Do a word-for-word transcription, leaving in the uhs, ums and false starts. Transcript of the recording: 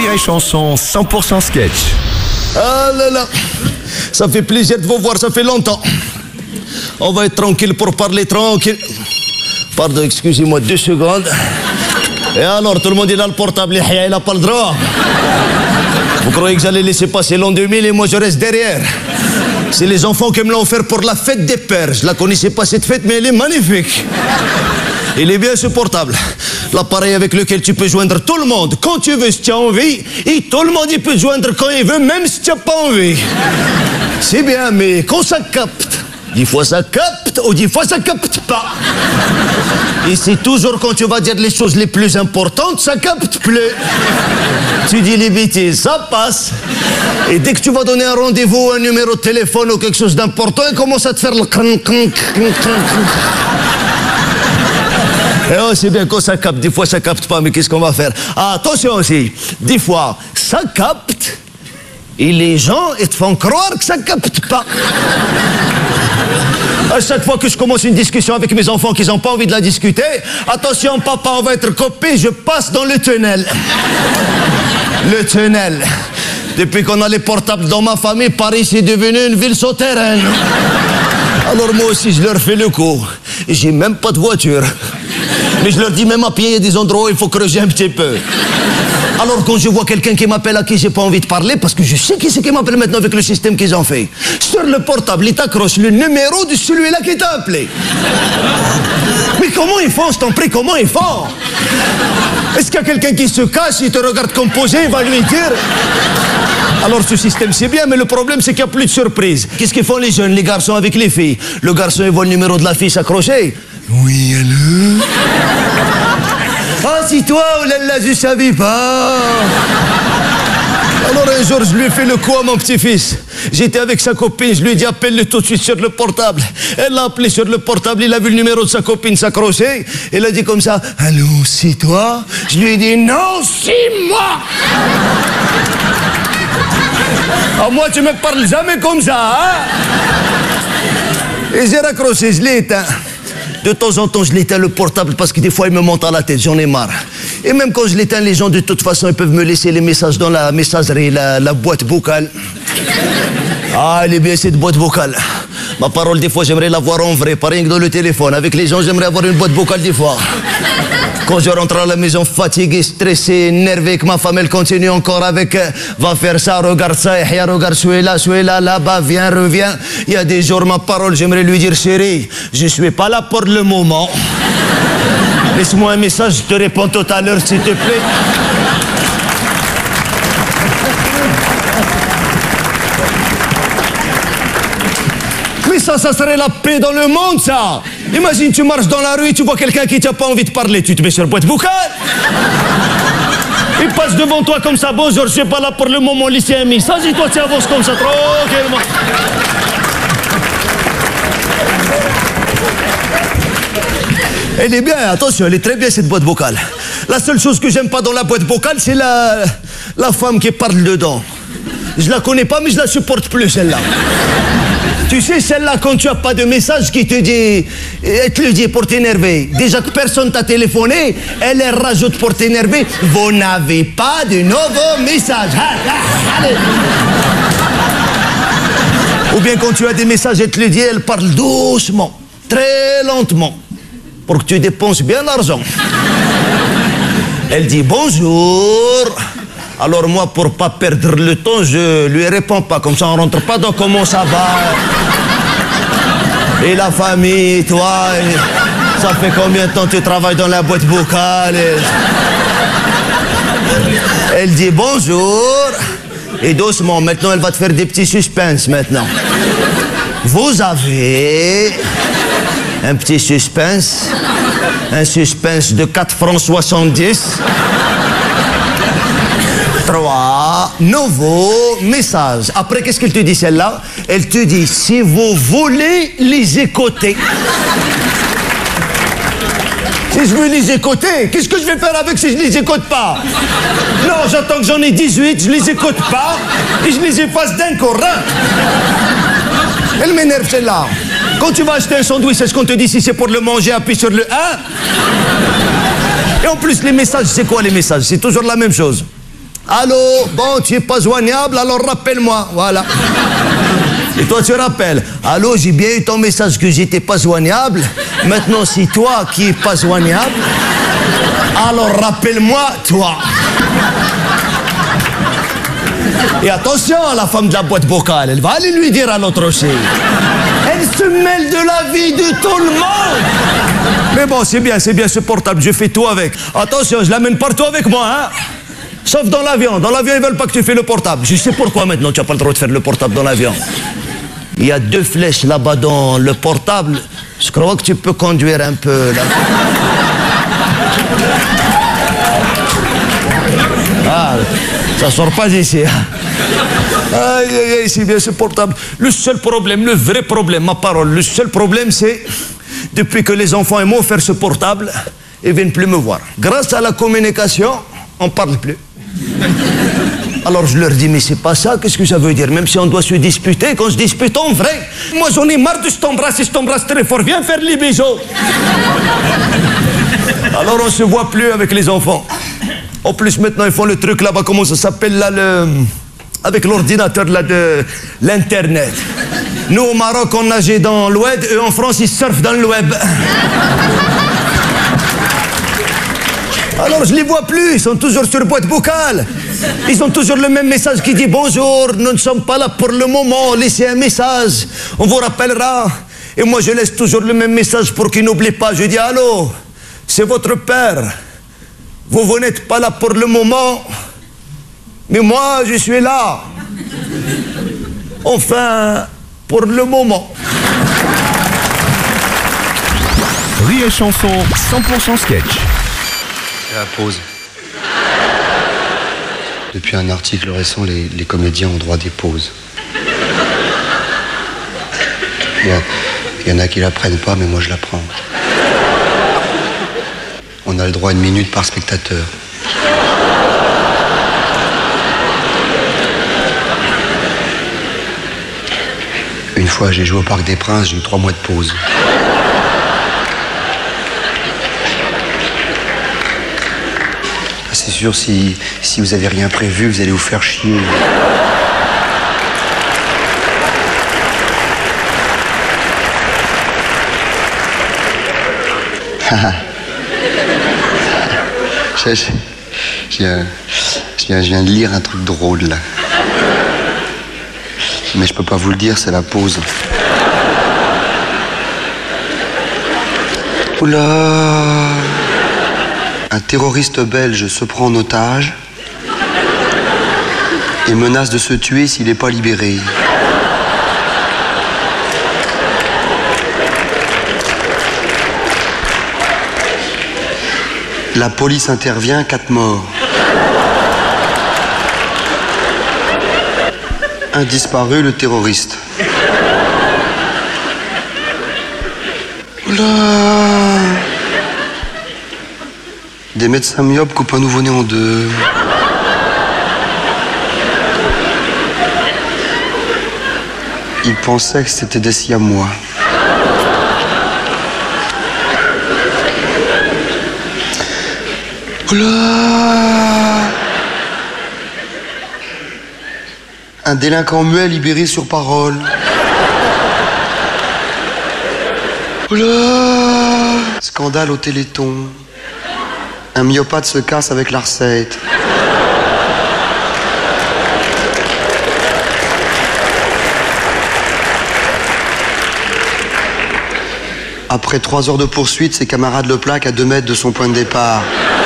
et chanson cent pour cent sketch. Ah là là, ça fait plaisir de vous voir, ça fait longtemps. On va être tranquille pour parler tranquille. Pardon, excusez-moi deux secondes. Et alors, tout le monde est dans le portable, il n'a pas le droit. Vous croyez que j'allais laisser passer l'an deux mille et moi je reste derrière? C'est les enfants qui me l'ont offert pour la fête des pères. Je la connaissais pas cette fête, mais elle est magnifique. Il est bien ce portable. L'appareil avec lequel tu peux joindre tout le monde quand tu veux, si tu as envie. Et tout le monde il peut joindre quand il veut, même si tu n'as pas envie. C'est bien, mais quand ça capte, dix fois ça capte ou dix fois ça capte pas. Et c'est toujours quand tu vas dire les choses les plus importantes, ça capte plus. Tu dis les bêtises, ça passe. Et dès que tu vas donner un rendez-vous, un numéro de téléphone ou quelque chose d'important, il commence à te faire le... Et oh, c'est bien quand ça capte, des fois ça capte pas, mais qu'est-ce qu'on va faire? Ah, attention aussi, des fois ça capte et les gens ils te font croire que ça capte pas. À chaque fois que je commence une discussion avec mes enfants qui n'ont pas envie de la discuter, attention papa, on va être copains, je passe dans le tunnel. Le tunnel. Depuis qu'on a les portables dans ma famille, Paris c'est devenu une ville souterraine. Alors moi aussi je leur fais le coup. J'ai même pas de voiture. Mais je leur dis même à pied, il y a des endroits où il faut creuser un petit peu. Alors quand je vois quelqu'un qui m'appelle à qui j'ai pas envie de parler, parce que je sais qui c'est qui m'appelle maintenant avec le système qu'ils ont fait, sur le portable, il t'accroche le numéro de celui-là qui t'a appelé. Mais comment ils font, je t'en prie, comment ils font? Est-ce qu'il y a quelqu'un qui se cache, il te regarde composer, il va lui dire? Alors ce système c'est bien, mais le problème c'est qu'il n'y a plus de surprise. Qu'est-ce qu'ils font les jeunes, les garçons avec les filles? Le garçon il voit le numéro de la fille s'accrocher. Oui, allô? Ah, c'est toi, oh là là, je savais pas. Alors un jour, je lui ai fait le coup à mon petit-fils. J'étais avec sa copine, je lui ai dit appelle-le tout de suite sur le portable. Elle l'a appelé sur le portable, il a vu le numéro de sa copine s'accrocher. Elle a dit comme ça, allô, c'est toi? Je lui ai dit non, c'est moi. Ah, moi, tu me parles jamais comme ça, hein? Et j'ai raccroché, je l'ai éteint. De temps en temps, je l'éteins le portable parce que des fois, il me monte à la tête, j'en ai marre. Et même quand je l'éteins, les gens, de toute façon, ils peuvent me laisser les messages dans la messagerie, la, la boîte vocale. Ah, elle est bien, cette boîte vocale. Ma parole, des fois, j'aimerais la voir en vrai, pas rien que dans le téléphone. Avec les gens, j'aimerais avoir une boîte vocale des fois. Quand je rentre à la maison fatigué, stressé, énervé, que ma femme, elle continue encore avec euh, va faire ça, regarde ça, Yahya, regarde celui-là, celui-là, là-bas, viens, reviens. Il y a des jours, ma parole, j'aimerais lui dire, chérie, je suis pas là pour le moment. Laisse-moi un message, je te réponds tout à l'heure, s'il te plaît. Mais ça, ça serait la paix dans le monde, ça. Imagine, tu marches dans la rue et tu vois quelqu'un qui t'a pas envie de parler. Tu te mets sur boîte vocale. Il passe devant toi comme ça. Bonjour, je suis pas là pour le moment, laissez un message et toi tu avances comme ça, tranquillement. Elle est bien, attention, elle est très bien cette boîte vocale. La seule chose que j'aime pas dans la boîte vocale, c'est la, la femme qui parle dedans. Je la connais pas, mais je la supporte plus, celle-là. Tu sais, celle-là, quand tu n'as pas de message qui te dit, elle te le dit pour t'énerver. Déjà que personne t'a téléphoné, elle, elle rajoute pour t'énerver. Vous n'avez pas de nouveaux messages. Allez. Ou bien quand tu as des messages, elle te le dit, elle parle doucement, très lentement, pour que tu dépenses bien l'argent. Elle dit bonjour. Alors moi, pour pas perdre le temps, je lui réponds pas. Comme ça, on rentre pas dans comment ça va. Et la famille, toi, et ça fait combien de temps que tu travailles dans la boîte vocale? Et... Elle dit bonjour. Et doucement, maintenant, elle va te faire des petits suspens maintenant. Vous avez un petit suspense. Un suspense de quatre francs soixante-dix. Trois nouveaux messages. Après, qu'est-ce qu'elle te dit, celle-là? Elle te dit, si vous voulez les écouter. Si je veux les écouter, qu'est-ce que je vais faire avec si je les écoute pas? Non, j'attends que j'en ai dix-huit, je les écoute pas, et je les efface d'un coup. Elle m'énerve, celle-là. Quand tu vas acheter un sandwich, est-ce qu'on te dit si c'est pour le manger, appuie sur le un? Et en plus, les messages, c'est quoi les messages? C'est toujours la même chose. Allô, bon, tu es pas joignable, alors rappelle-moi, voilà. Et toi, tu rappelles. Allô, j'ai bien eu ton message que j'étais pas joignable. Maintenant, c'est toi qui es pas joignable. Alors, rappelle-moi, toi. Et attention, la femme de la boîte vocale, elle va aller lui dire à l'autre aussi. Elle se mêle de la vie de tout le monde. Mais bon, c'est bien, c'est bien, ce portable, je fais tout avec. Attention, je l'amène partout avec moi, hein. Sauf dans l'avion. Dans l'avion, ils veulent pas que tu fais le portable. Je sais pourquoi maintenant tu n'as pas le droit de faire le portable dans l'avion. Il y a deux flèches là-bas dans le portable. Je crois que tu peux conduire un peu là. Ah, ça sort pas d'ici. Aïe, aïe, aïe, c'est bien ce portable. Le seul problème, le vrai problème, ma parole, le seul problème, c'est depuis que les enfants m'ont offert ce portable, ils viennent plus me voir. Grâce à la communication, on parle plus. Alors je leur dis, mais c'est pas ça, qu'est-ce que ça veut dire? Même si on doit se disputer, qu'on se dispute en vrai. Moi j'en ai marre de t'embrasser, je t'embrasse très fort, viens faire les bisous. Alors on se voit plus avec les enfants. En plus maintenant ils font le truc là-bas, comment ça s'appelle là, le... avec l'ordinateur là de l'internet. Nous au Maroc on nageait dans le web, eux en France ils surfent dans le web. Alors je les vois plus, ils sont toujours sur boîte vocale. Ils ont toujours le même message qui dit bonjour, nous ne sommes pas là pour le moment, laissez un message, on vous rappellera. Et moi je laisse toujours le même message pour qu'ils n'oublient pas. Je dis allô, c'est votre père. Vous, vous n'êtes pas là pour le moment, mais moi je suis là. Enfin, pour le moment. Rire et chanson cent pour cent sketch. La pause. Depuis un article récent, les, les comédiens ont droit des pauses. Il y, a, il y en a qui la prennent pas, mais moi je la prends. On a le droit à une minute par spectateur. Une fois, j'ai joué au Parc des Princes, j'ai eu trois mois de pause. C'est sûr, si, si vous avez rien prévu, vous allez vous faire chier. je, je, je, viens, je, viens, je viens de lire un truc drôle, là. Mais je peux pas vous le dire, c'est la pause. Oula! Un terroriste belge se prend en otage et menace de se tuer s'il n'est pas libéré. La police intervient, quatre morts. Un disparu, le terroriste. Oula! Des médecins myopes coupent un nouveau-né en deux. Ils pensaient que c'était des siamois. Oula! Un délinquant muet libéré sur parole. Oula! Scandale au Téléthon. Un myopathe se casse avec la recette. Après trois heures de poursuite, ses camarades le plaquent à deux mètres de son point de départ.